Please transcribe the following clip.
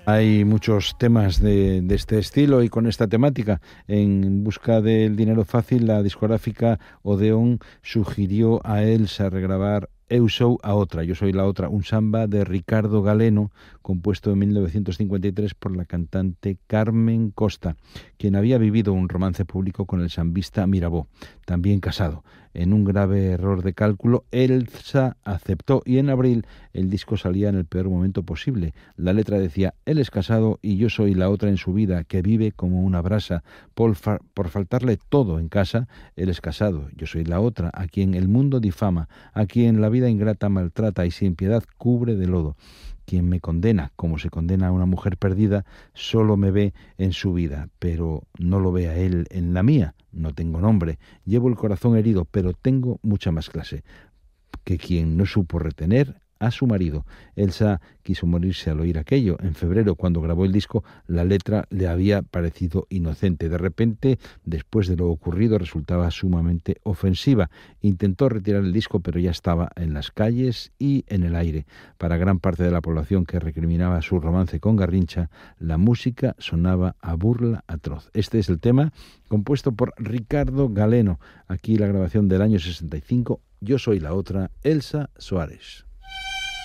Hay muchos temas de este estilo y con esta temática. En busca del dinero fácil, la discográfica Odeón sugirió a Elsa regrabar Eu sou a outra, yo soy la otra, un samba de Ricardo Galeno, compuesto en 1953 por la cantante Carmen Costa, quien había vivido un romance público con el sambista Mirabó, también casado. En un grave error de cálculo, Elsa aceptó y en abril el disco salía en el peor momento posible. La letra decía: él es casado y yo soy la otra en su vida, que vive como una brasa. Por faltarle todo en casa, él es casado, yo soy la otra, a quien el mundo difama, a quien la vida ingrata maltrata y sin piedad cubre de lodo. Quien me condena, como se condena a una mujer perdida, solo me ve en su vida, pero no lo ve a él en la mía. No tengo nombre, llevo el corazón herido, pero tengo mucha más clase que quien no supo retener a su marido. Elsa quiso morirse al oír aquello. En febrero, cuando grabó el disco, la letra le había parecido inocente. De repente, después de lo ocurrido, resultaba sumamente ofensiva. Intentó retirar el disco, pero ya estaba en las calles y en el aire. Para gran parte de la población que recriminaba su romance con Garrincha, la música sonaba a burla atroz. Este es el tema compuesto por Ricardo Galeno. Aquí la grabación del año 65. Yo soy la otra, Elsa Soares.